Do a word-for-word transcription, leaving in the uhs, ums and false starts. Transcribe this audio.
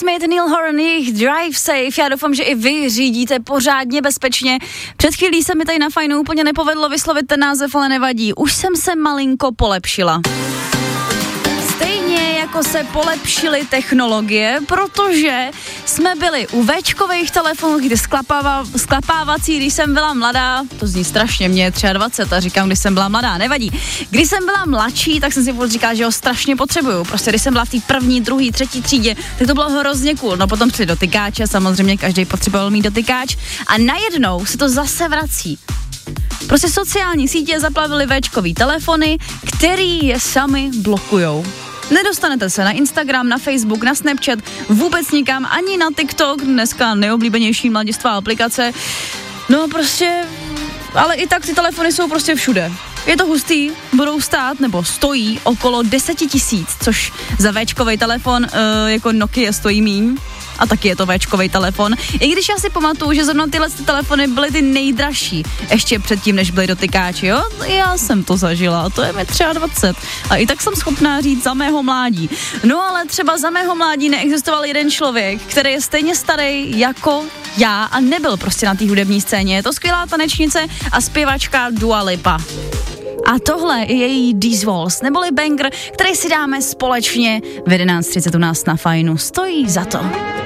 Smith, Neil Horan, jejich Drive Safe. Já doufám, že i vy řídíte pořádně bezpečně. Před chvílí se mi tady na Fajnu úplně nepovedlo vyslovit ten název, ale nevadí. Už jsem se malinko polepšila. Stejně jako se polepšily technologie, protože jsme byli u véčkových telefonů, kdy sklapáva, sklapávací, když jsem byla mladá, to zní strašně, mě je dvacet tři a říkám, když jsem byla mladá, nevadí. Když jsem byla mladší, tak jsem si furt říkala, že ho strašně potřebuju. Prostě když jsem byla v té první, druhé, třetí třídě, tak to bylo hrozně cool. No potom při dotykáče, samozřejmě každý potřeboval mít dotykáč a najednou se to zase vrací. Prostě sociální sítě zaplavily véčkový telefony, který je sami blokujou. Nedostanete se na Instagram, na Facebook, na Snapchat, vůbec nikam, ani na TikTok, dneska nejoblíbenější mladistvá aplikace. No prostě, ale i tak ty telefony jsou prostě všude. Je to hustý, budou stát, nebo stojí okolo deset tisíc, což za véčkovej telefon uh, jako Nokia stojí míň. A taky je to véčkovej telefon. I když já si pamatuju, že zrovna tyhle telefony byly ty nejdražší. Ještě předtím, než byly dotykáči, jo? Já jsem to zažila, to je mi dvacet tři. A i tak jsem schopná říct za mého mládí. No ale třeba za mého mládí neexistoval jeden člověk, který je stejně starý jako já a nebyl prostě na té hudební scéně. Je to skvělá tanečnice a zpěvačka Dua Lipa. A tohle je její These Walls, neboli banger, který si dáme společně v jedenáct třicet u nás na Fajnu. Stojí za to.